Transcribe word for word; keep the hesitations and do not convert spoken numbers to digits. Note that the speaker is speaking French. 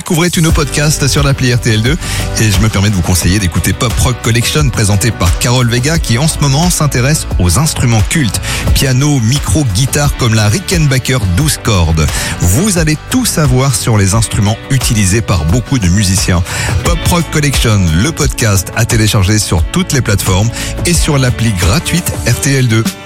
découvrez tous nos podcasts sur l'appli R T L deux. Et je me permets de vous conseiller d'écouter Pop Rock Collection présenté par Carole Vega qui en ce moment s'intéresse aux instruments cultes. Piano, micro, guitare comme la Rickenbacker douze cordes. Vous allez tout savoir sur les instruments utilisés par beaucoup de musiciens. Pop Rock Collection, le podcast à télécharger sur toutes les plateformes et sur l'appli gratuite R T L deux.